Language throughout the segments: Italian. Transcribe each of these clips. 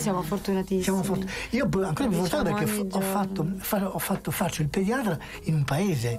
siamo fortunatissimi. Io ancora più fortunato perché faccio il pediatra in un paese.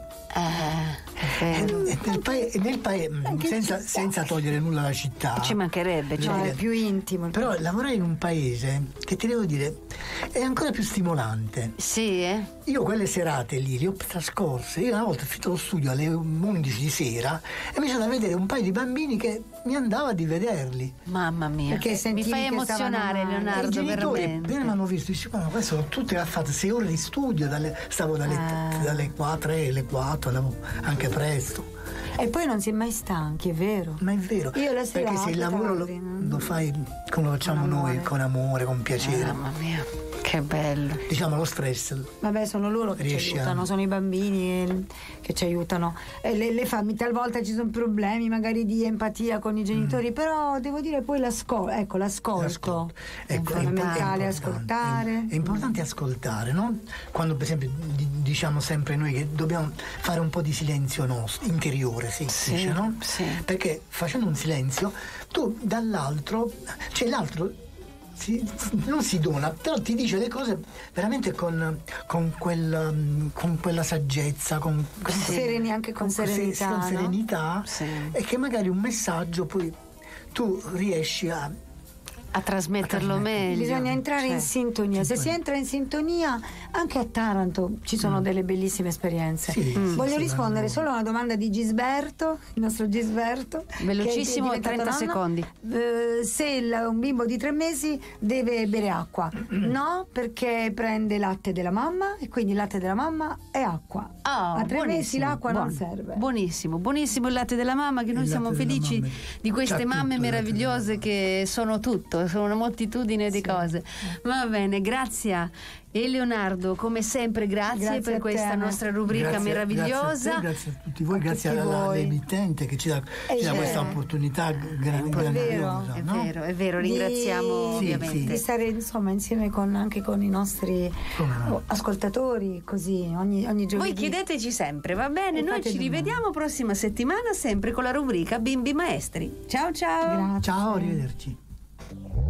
Nel paese senza togliere nulla alla città. Ci mancherebbe, cioè è più intimo. Però lavorare in un paese, che ti devo dire, è ancora più stimolante. Sì, Io quelle serate lì le ho trascorse. Io una volta ho finito lo studio alle 11 di sera e mi sono a vedere un paio di bambini che mi andava di vederli. Mamma mia, perché mi fai emozionare, Leonardo. I genitori veramente. appena mi hanno visto, dicevo, ma questo sono tutte, ha fatto 6 ore di studio, stavo dalle 4 alle 4, andavo anche presto. E poi non si è mai stanchi, è vero. Ma è vero. Io la sera perché se il lavoro lo fai come lo facciamo noi, con amore, con piacere. Mamma mia, che bello. Diciamo lo stress. Vabbè, sono loro che ci aiutano, sono i bambini che ci aiutano. Le famiglie, talvolta ci sono problemi magari di empatia con i genitori, però devo dire poi l'ascolto. È fondamentale ascoltare. È importante ascoltare, no? Quando per esempio diciamo sempre noi che dobbiamo fare un po' di silenzio nostro, interiore, si dice, no? Sì. Perché facendo un silenzio tu dall'altro, cioè l'altro non si dona, però ti dice le cose veramente con quella saggezza, anche con serenità, con serenità, sì. E che magari un messaggio poi tu riesci a trasmetterlo meglio. Bisogna entrare in sintonia. Se si entra in sintonia, anche a Taranto ci sono delle bellissime esperienze. Voglio rispondere solo a una domanda di Gisberto, il nostro Gisberto. Velocissimo, 30 secondi. Se un bimbo di 3 mesi deve bere acqua? No, perché prende latte della mamma e quindi il latte della mamma è acqua. A 3 mesi l'acqua non serve. Buonissimo il latte della mamma, che noi siamo felici di queste mamme meravigliose che sono tutto, sono una moltitudine di cose. Va bene, grazie. E Leonardo, come sempre, grazie per questa nostra rubrica meravigliosa. Grazie a tutti voi, grazie all'emittente che ci dà questa opportunità grandiosa. È vero, ringraziamo ovviamente. Di stare insieme anche con i nostri ascoltatori, così ogni giovedì. Voi chiedeteci sempre, va bene? Noi ci rivediamo prossima settimana sempre con la rubrica Bimbi Maestri. Ciao. Grazie. Ciao, arrivederci.